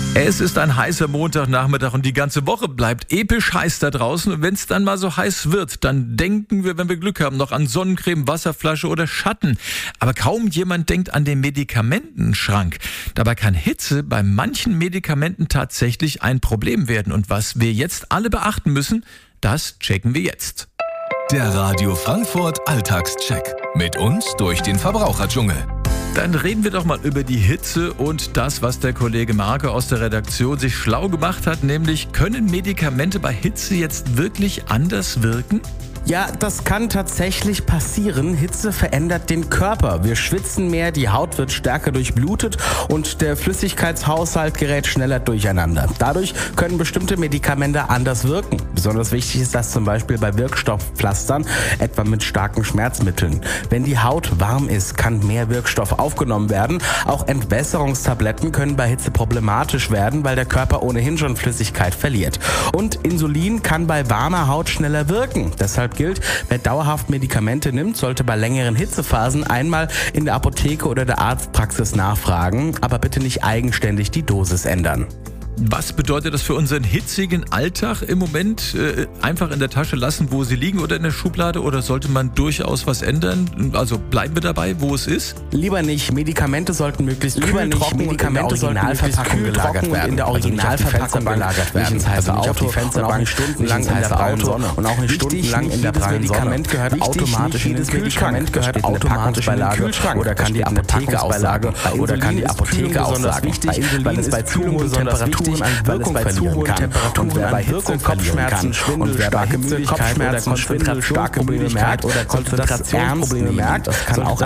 Es ist ein heißer Montagnachmittag und die ganze Woche bleibt episch heiß da draußen. Und wenn es dann mal so heiß wird, dann denken wir, wenn wir Glück haben, noch an Sonnencreme, Wasserflasche oder Schatten. Aber kaum jemand denkt an den Medikamentenschrank. Dabei kann Hitze bei manchen Medikamenten tatsächlich ein Problem werden. Und was wir jetzt alle beachten müssen, das checken wir jetzt. Der Radio Frankfurt Alltagscheck. Mit uns durch den Verbraucherdschungel. Dann reden wir doch mal über die Hitze und das, was der Kollege Marke aus der Redaktion sich schlau gemacht hat, nämlich können Medikamente bei Hitze jetzt wirklich anders wirken? Ja, das kann tatsächlich passieren. Hitze verändert den Körper. Wir schwitzen mehr, die Haut wird stärker durchblutet und der Flüssigkeitshaushalt gerät schneller durcheinander. Dadurch können bestimmte Medikamente anders wirken. Besonders wichtig ist das zum Beispiel bei Wirkstoffpflastern, etwa mit starken Schmerzmitteln. Wenn die Haut warm ist, kann mehr Wirkstoff aufgenommen werden. Auch Entwässerungstabletten können bei Hitze problematisch werden, weil der Körper ohnehin schon Flüssigkeit verliert. Und Insulin kann bei warmer Haut schneller wirken. Deshalb gilt, wer dauerhaft Medikamente nimmt, sollte bei längeren Hitzephasen einmal in der Apotheke oder der Arztpraxis nachfragen, aber bitte nicht eigenständig die Dosis ändern. Was bedeutet das für unseren hitzigen Alltag im Moment? Einfach in der Tasche lassen, wo sie liegen oder in der Schublade? Oder sollte man durchaus was ändern? Also bleiben wir dabei, wo es ist? Lieber nicht. Medikamente sollten möglichst kühl, trocken Medikamente in der Originalverpackung gelagert werden. In der Originalverpackung gelagert werden. Nicht ins heiße Auto und auch nicht stundenlang in der prallen Sonne. Und auch nicht stundenlang in der prallen Sonne. Medikament gehört automatisch in den Kühlschrank. Gehört automatisch in den Kühlschrank. Oder kann die Apotheke aussagen. Oder kann die Apotheke aussagen. Weil es bei zu hohen Temperaturen an Wirkung verlieren kann. Und wer bei Hitze Kopfschmerzen, Schwindel, starke Müdigkeit oder Konzentrationsprobleme merkt oder Konzentrationsprobleme merkt, das kann auch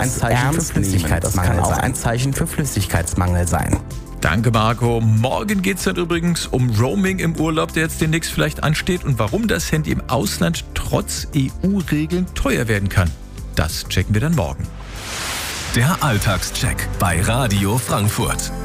ein Zeichen für Flüssigkeitsmangel sein. Danke, Marco. Morgen geht es dann übrigens um Roaming im Urlaub, der jetzt demnächst vielleicht ansteht und warum das Handy im Ausland trotz EU-Regeln teuer werden kann. Das checken wir dann morgen. Der Alltagscheck bei Radio Frankfurt.